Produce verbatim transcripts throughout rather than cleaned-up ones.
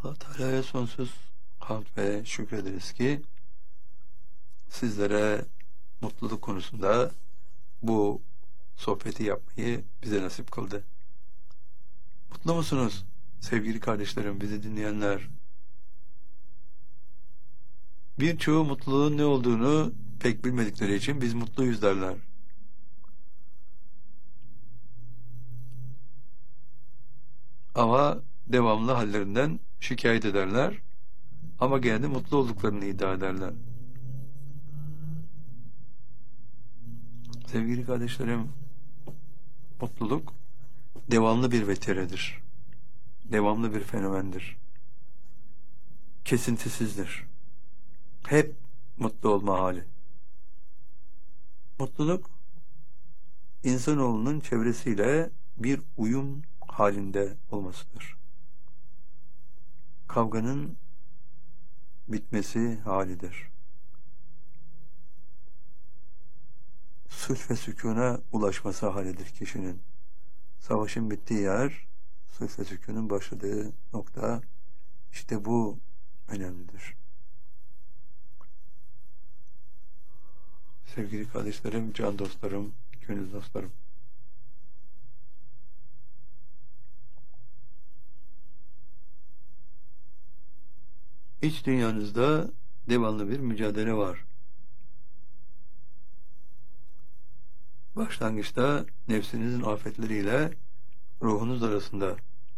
Allah Teala'ya sonsuz hamd ve şükrederiz ki sizlere mutluluk konusunda bu sohbeti yapmayı bize nasip kıldı. Mutlu musunuz sevgili kardeşlerim, bizi dinleyenler? Birçoğu mutluluğun ne olduğunu pek bilmedikleri için biz mutluyuz derler. Ama devamlı hallerinden şikayet ederler. Ama gene de mutlu olduklarını iddia ederler. Sevgili kardeşlerim, mutluluk devamlı bir veteredir. Devamlı bir fenomendir. Kesintisizdir. Hep mutlu olma hali. Mutluluk, insanoğlunun çevresiyle bir uyum halinde olmasıdır. Kavganın bitmesi halidir. Sulh ve sükûna ulaşması halidir kişinin. Savaşın bittiği yer, sulh ve sükûnun başladığı nokta, işte bu önemlidir. Sevgili kardeşlerim, can dostlarım, gönül dostlarım. İç dünyanızda devamlı bir mücadele var. Başlangıçta nefsinizin afetleriyle ruhunuz arasında.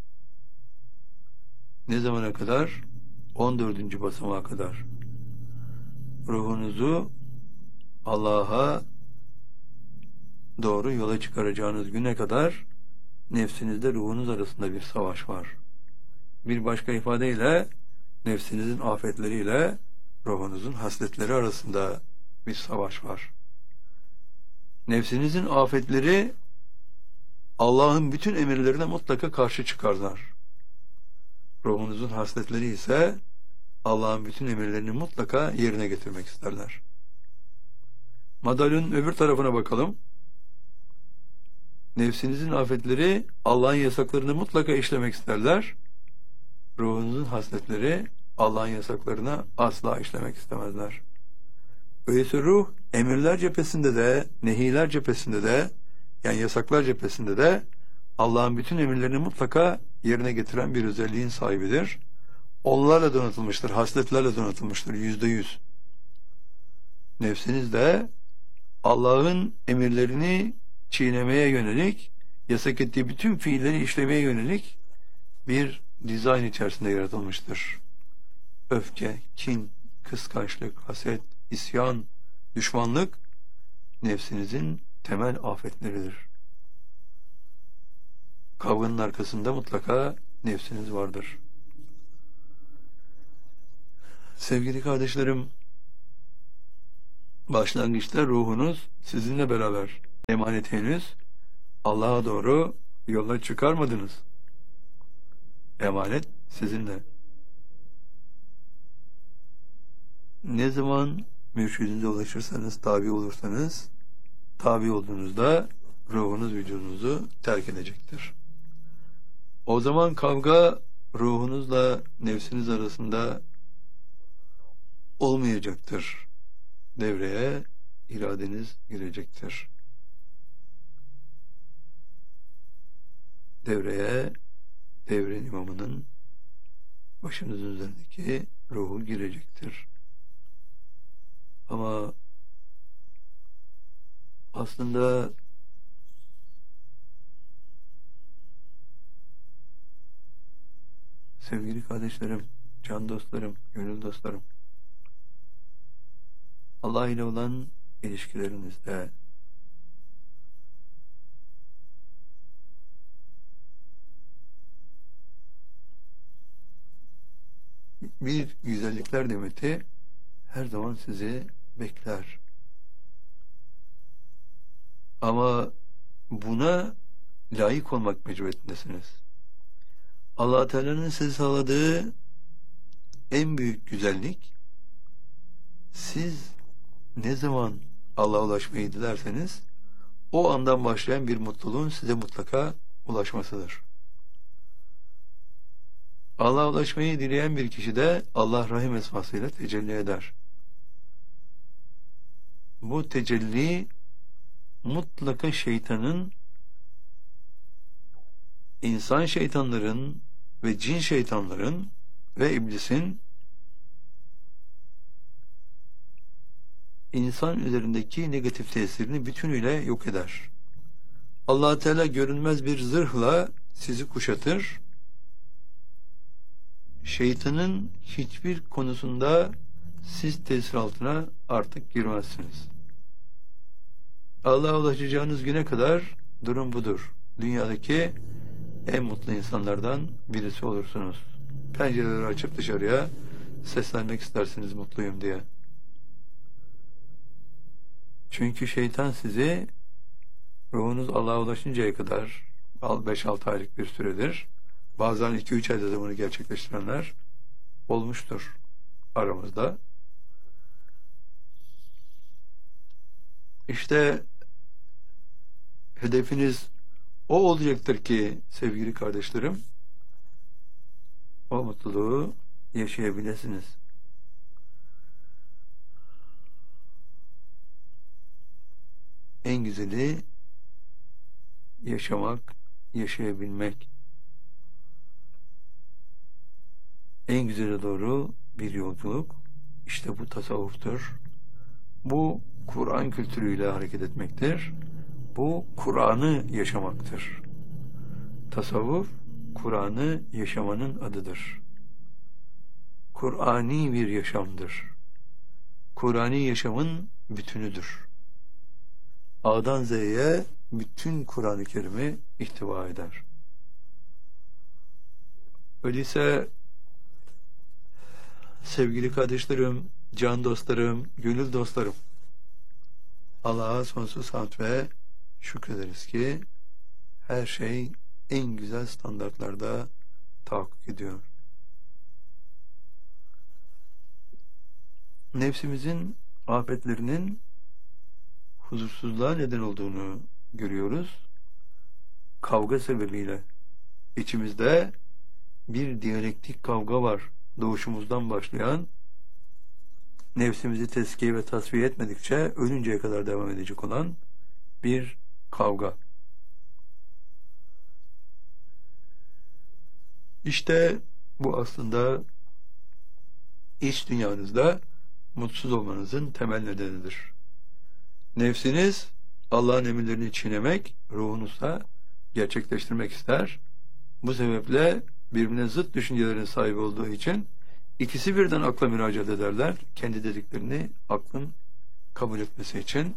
Ne zamana kadar? on dördüncü basamağa kadar. Ruhunuzu Allah'a doğru yola çıkaracağınız güne kadar nefsinizde ruhunuz arasında bir savaş var. Bir başka ifadeyle nefsinizin afetleriyle ruhunuzun hasletleri arasında bir savaş var. Nefsinizin afetleri Allah'ın bütün emirlerine mutlaka karşı çıkarlar. Ruhunuzun hasletleri ise Allah'ın bütün emirlerini mutlaka yerine getirmek isterler. Madalyonun öbür tarafına bakalım. Nefsinizin afetleri Allah'ın yasaklarını mutlaka işlemek isterler. Ruhunuzun hasletleri Allah'ın yasaklarına asla işlemek istemezler. Öyleyse ruh emirler cephesinde de, nehiler cephesinde de, yani yasaklar cephesinde de Allah'ın bütün emirlerini mutlaka yerine getiren bir özelliğin sahibidir. Onlarla donatılmıştır, hasletlerle donatılmıştır, yüzde yüz. Nefsiniz de Allah'ın emirlerini çiğnemeye yönelik, yasak ettiği bütün fiilleri işlemeye yönelik bir dizayn içerisinde yaratılmıştır. Öfke, kin, kıskançlık, haset, isyan, düşmanlık nefsinizin temel afetleridir. Kavganın arkasında mutlaka nefsiniz vardır. Sevgili kardeşlerim, başlangıçta ruhunuz sizinle beraber, emanet henüz Allah'a doğru yola çıkarmadınız. Emanet sizinle. Ne zaman mürşidinize ulaşırsanız, tabi olursanız, tabi olduğunuzda ruhunuz vücudunuzu terk edecektir. O zaman kavga ruhunuzla nefsiniz arasında olmayacaktır. Devreye iradeniz girecektir. Devreye devrin imamının başınızın üzerindeki ruhu girecektir. Ama aslında sevgili kardeşlerim, can dostlarım, gönül dostlarım, Allah ile olan ilişkilerinizde bir güzellikler demeti her zaman sizi bekler. Ama buna layık olmak mecburiyetindesiniz. Allah Teala'nın size sağladığı en büyük güzellik, siz ne zaman Allah'a ulaşmayı dilerseniz o andan başlayan bir mutluluğun size mutlaka ulaşmasıdır. Allah'a ulaşmayı dileyen bir kişi de Allah Rahim esmasıyla tecelli eder. Bu tecelli mutlaka şeytanın, insan şeytanların ve cin şeytanların ve iblisin insan üzerindeki negatif tesirini bütünüyle yok eder. Allah Teala görünmez bir zırhla sizi kuşatır. Şeytanın hiçbir konusunda siz tesir altına artık girmezsiniz. Allah'a ulaşacağınız güne kadar durum budur. Dünyadaki en mutlu insanlardan birisi olursunuz. Pencereleri açıp dışarıya seslenmek istersiniz mutluyum diye. Çünkü şeytan sizi ruhunuz Allah'a ulaşıncaya kadar beş altı aylık bir süredir, bazen iki üç ayda da bunu gerçekleştirenler olmuştur aramızda. İşte hedefiniz o olacaktır ki sevgili kardeşlerim, o mutluluğu yaşayabilirsiniz. En güzeli yaşamak, yaşayabilmek. En güzele doğru bir yolculuk. İşte bu tasavvuftur. Bu Kur'an kültürüyle hareket etmektir. Bu Kur'an'ı yaşamaktır. Tasavvuf, Kur'an'ı yaşamanın adıdır. Kur'ani bir yaşamdır. Kur'ani yaşamın bütünüdür. A'dan Z'ye bütün Kur'an-ı Kerim'i ihtiva eder. Öyleyse sevgili kardeşlerim, can dostlarım, gönül dostlarım, Allah'a sonsuz hamd ve şükrederiz ki her şey en güzel standartlarda tahakkuk ediyor. Nefsimizin afetlerinin huzursuzluğa neden olduğunu görüyoruz. Kavga sebebiyle içimizde bir diyalektik kavga var. Doğuşumuzdan başlayan, nefsimizi tezkiye ve tasfiye etmedikçe ölünceye kadar devam edecek olan bir kavga. İşte bu aslında iç dünyanızda mutsuz olmanızın temel nedenidir. Nefsiniz Allah'ın emirlerini çiğnemek, ruhunuzda gerçekleştirmek ister. Bu sebeple birbirine zıt düşüncelerin sahibi olduğu için ikisi birden akla müracaat ederler. Kendi dediklerini aklın kabul etmesi için,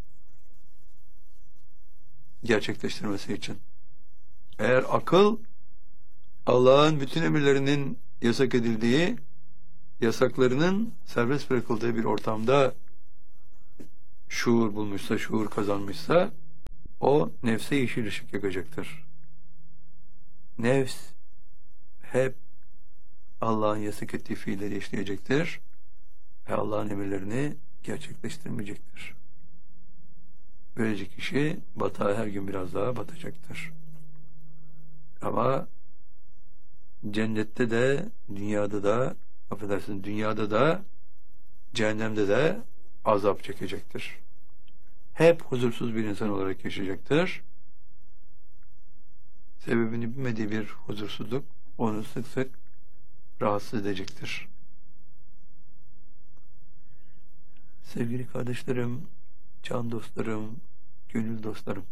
gerçekleştirmesi için. Eğer akıl Allah'ın bütün emirlerinin yasak edildiği, yasaklarının serbest bırakıldığı bir ortamda şuur bulmuşsa, şuur kazanmışsa, o nefse yeşil ışık yakacaktır. Nefs hep Allah'ın yasak ettiği fiilleri işleyecektir ve Allah'ın emirlerini gerçekleştirmeyecektir. Böylece kişi batağa her gün biraz daha batacaktır. Ama cennette de, dünyada da, affedersin, dünyada da, cehennemde de azap çekecektir. Hep huzursuz bir insan olarak yaşayacaktır. Sebebini bilmediği bir huzursuzluk onu sık sık rahatsız edecektir. Sevgili kardeşlerim, can dostlarım, gönül dostlarım,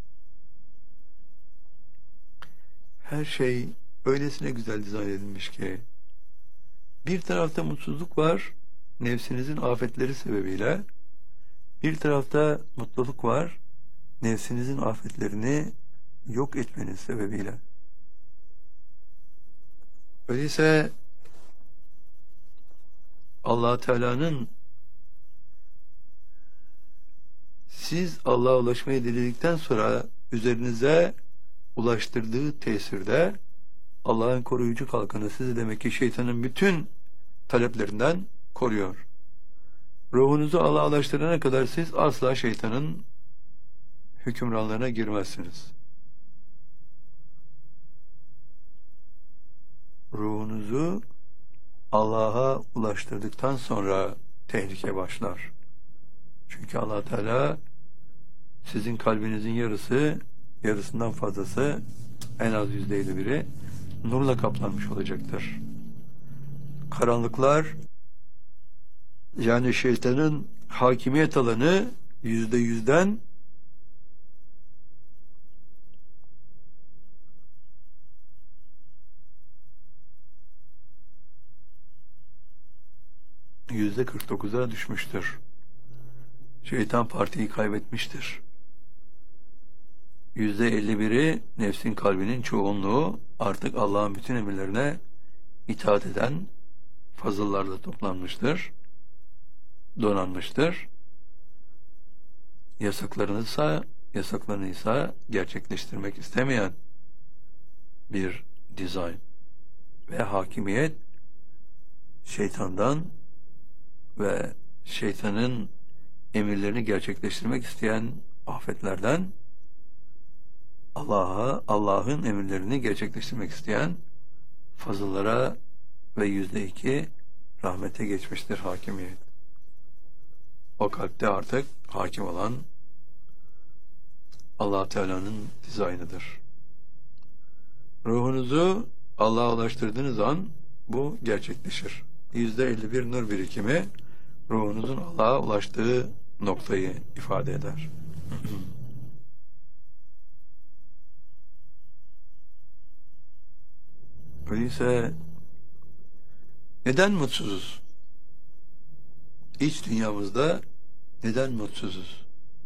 her şey öylesine güzel dizayn edilmiş ki bir tarafta mutsuzluk var, nefsinizin afetleri sebebiyle, bir tarafta mutluluk var, nefsinizin afetlerini yok etmeniz sebebiyle. Öyleyse Allah Teala'nın siz Allah'a ulaşmayı diledikten sonra üzerinize ulaştırdığı tesirde Allah'ın koruyucu kalkanı sizi demek ki şeytanın bütün taleplerinden koruyor. Ruhunuzu Allah'a ulaştırana kadar siz asla şeytanın hükümranlığına girmezsiniz. ruhunuzu Allah'a ulaştırdıktan sonra tehlike başlar. Çünkü Allah Teala sizin kalbinizin yarısı, yarısından fazlası, en az yüzde elli biri nurla kaplanmış olacaktır. Karanlıklar, yani şeytanın hakimiyet alanı yüzde yüzden yüzde kırk dokuza düşmüştür. Şeytan partiyi kaybetmiştir. Yüzde elli biri nefsin kalbinin çoğunluğu artık Allah'ın bütün emirlerine itaat eden fazıllarla toplanmıştır, donanmıştır. Yasaklarınızsa, yasaklarını ise gerçekleştirmek istemeyen bir dizayn ve hakimiyet şeytandan ve şeytanın emirlerini gerçekleştirmek isteyen afetlerden Allah'a, Allah'ın emirlerini gerçekleştirmek isteyen fazıllara ve yüzde iki rahmete geçmiştir hakimiyet. O kalpte artık hakim olan Allah Teala'nın dizaynıdır. Ruhunuzu Allah'a ulaştırdığınız an bu gerçekleşir. yüzde elli bir nur birikimi ruhunuzun Allah'a ulaştığı noktayı ifade eder. Öyleyse neden mutsuzuz? İç dünyamızda neden mutsuzuz?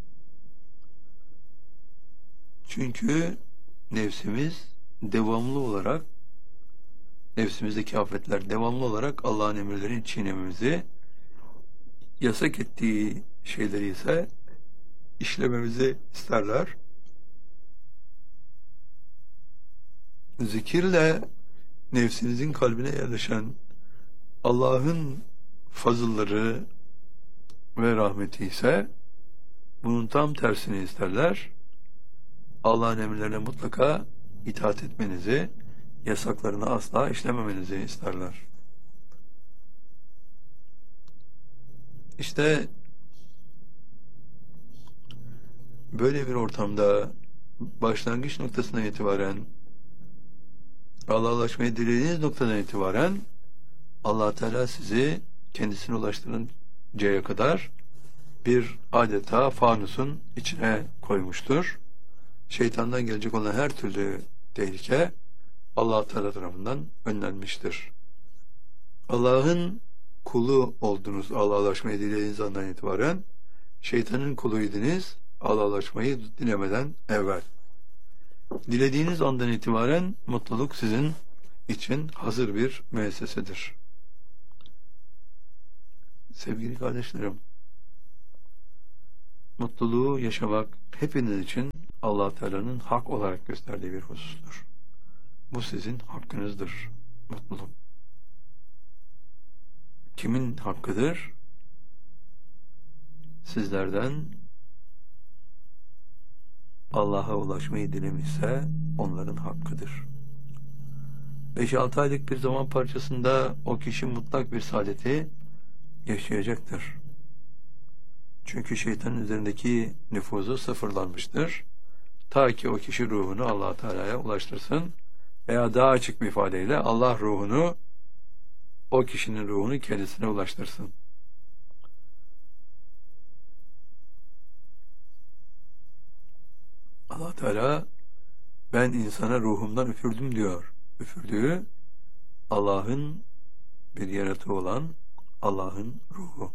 Çünkü nefsimiz devamlı olarak, nefsimizdeki afetler devamlı olarak Allah'ın emirlerini çiğnememizi, yasak ettiği şeyleri ise işlememizi isterler. Zikirle nefsinizin kalbine yerleşen Allah'ın fazılları ve rahmeti ise bunun tam tersini isterler. Allah'ın emirlerine mutlaka itaat etmenizi, yasaklarını asla işlememenizi isterler. İşte böyle bir ortamda başlangıç noktasından itibaren, Allah'a ulaşmayı dilediğiniz noktadan itibaren Allah Teala sizi kendisine ulaştırıncaya kadar bir adeta fanusun içine koymuştur. Şeytandan gelecek olan her türlü tehlike Allah Teala tarafından önlenmiştir. Allah'ın kulu oldunuz Allah'a ulaşmayı dilediğiniz andan itibaren, şeytanın kuluydunuz Allah'a ulaşmayı dilemeden evvel. Dilediğiniz andan itibaren mutluluk sizin için hazır bir müessesedir. Sevgili kardeşlerim, mutluluğu yaşamak hepiniz için Allah Teala'nın hak olarak gösterdiği bir husustur. Bu sizin hakkınızdır, mutluluk. Kimin hakkıdır? Sizlerden Allah'a ulaşmayı dilemişse onların hakkıdır. beş altı aylık bir zaman parçasında o kişi mutlak bir saadeti yaşayacaktır. Çünkü şeytanın üzerindeki nüfuzu sıfırlanmıştır. Ta ki o kişi ruhunu Allah Teala'ya ulaştırsın veya daha açık bir ifadeyle Allah ruhunu, o kişinin ruhunu kendisine ulaştırsın. Allah Teala ben insana ruhumdan üfürdüm diyor. Üfürdüğü Allah'ın bir yaratığı olan Allah'ın ruhu.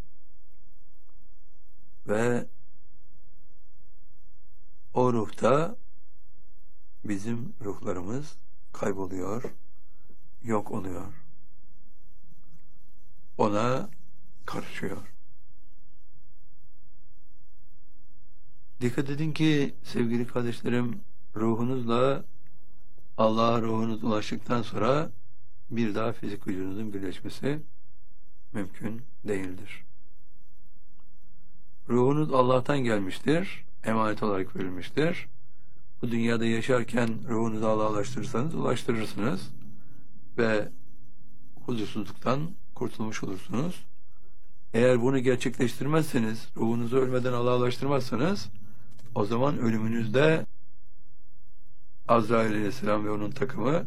Ve o ruhta bizim ruhlarımız kayboluyor, yok oluyor. Ona karışıyor. Dikkat edin ki sevgili kardeşlerim, ruhunuzla Allah'a ruhunuz ulaştıktan sonra bir daha fizik vücudunuzun birleşmesi mümkün değildir. Ruhunuz Allah'tan gelmiştir, emanet olarak verilmiştir. Bu dünyada yaşarken ruhunuzu Allah'a ulaştırırsanız ulaştırırsınız ve huzursuzluktan kurtulmuş olursunuz. Eğer bunu gerçekleştirmezseniz, ruhunuzu ölmeden Allah'laştırmazsanız, o zaman ölümünüzde Azrail Aleyhisselam ve onun takımı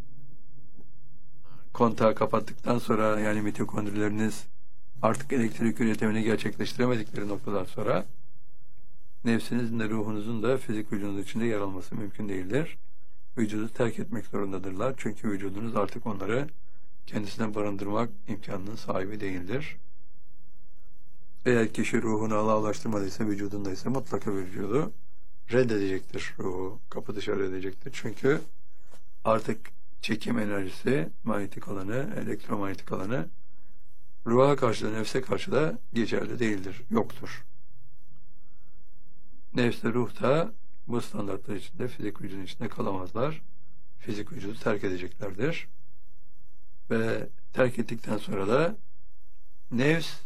kontağı kapattıktan sonra, yani mitokondrileriniz artık elektrik üretimini gerçekleştiremedikleri noktadan sonra nefsinizin de ruhunuzun da fizik vücudunuz içinde yer alması mümkün değildir. Vücudu terk etmek zorundadırlar. Çünkü vücudunuz artık onları kendisinden barındırmak imkanının sahibi değildir. Eğer kişi ruhunu Allah'a ulaştırmadıysa, vücudunda ise mutlaka vücudu reddedecektir. Ruhu kapı dışarı edecektir. Çünkü artık çekim enerjisi, manyetik alanı, elektromanyetik alanı ruha karşı da, nefse karşı da geçerli değildir, yoktur. Nefs ve ruh da bu standartlar içinde, fizik vücudun içinde kalamazlar. Fizik vücudu terk edeceklerdir. Ve terk ettikten sonra da nefs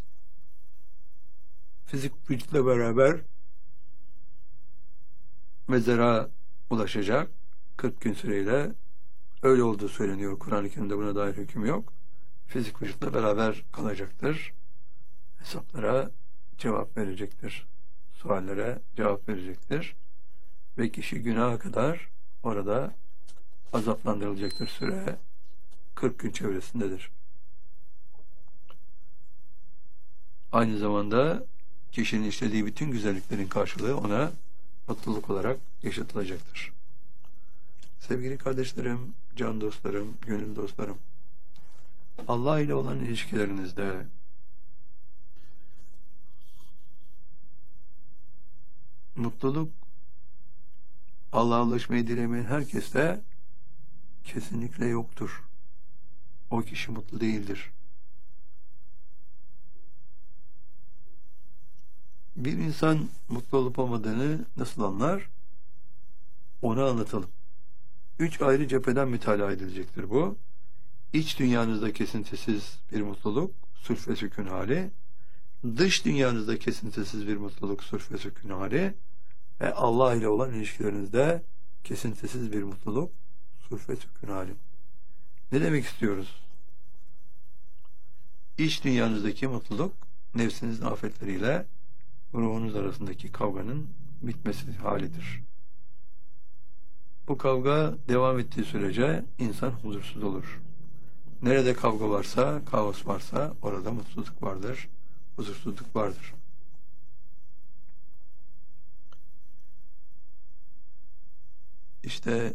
fizik vücutla beraber mezara ulaşacak. kırk gün süreyle öyle olduğu söyleniyor. Kur'an-ı Kerim'de buna dair hüküm yok. Fizik vücutla beraber kalacaktır. Hesaplara cevap verecektir. Suallere cevap verecektir. Ve kişi günaha kadar orada azaplandırılacaktır. Süre kırk gün çevresindedir. Aynı zamanda kişinin işlediği bütün güzelliklerin karşılığı ona mutluluk olarak yaşatılacaktır. Sevgili kardeşlerim, can dostlarım, gönül dostlarım, Allah ile olan ilişkilerinizde mutluluk, Allah'a ulaşmayı dilemeyen herkeste kesinlikle yoktur. O kişi mutlu değildir. Bir insan mutlu olup olmadığını nasıl anlar? Onu anlatalım. Üç ayrı cepheden mütalaa edilecektir bu. İç dünyanızda kesintisiz bir mutluluk, sülf ve sükun hali. Dış dünyanızda kesintisiz bir mutluluk, sülf ve sükun hali. Ve Allah ile olan ilişkilerinizde kesintisiz bir mutluluk, sülf ve sükun hali. Ne demek istiyoruz? İç dünyanızdaki mutluluk, nefsinizin afetleriyle ruhunuz arasındaki kavganın bitmesi halidir. Bu kavga devam ettiği sürece insan huzursuz olur. Nerede kavga varsa, kaos varsa orada mutsuzluk vardır, huzursuzluk vardır. İşte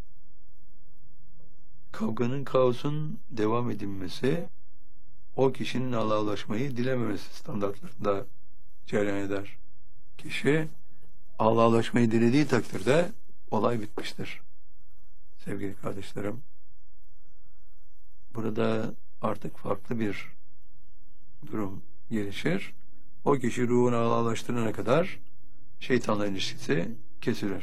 kavganın, kaosun devam edilmesi, o kişinin Allah'a ulaşmayı dilememesi standartlarında cereyan eder. Kişi Allah'a ulaşmayı dilediği takdirde olay bitmiştir. Sevgili kardeşlerim, burada artık farklı bir durum gelişir. O kişi ruhunu Allah'a ulaştırana kadar şeytanla ilişkisi kesilir.